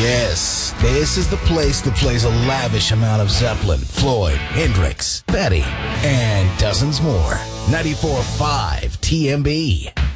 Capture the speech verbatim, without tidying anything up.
Yes, this is the place that plays a lavish amount of Zeppelin, Floyd, Hendrix, Betty, and dozens more. ninety-four point five T M B.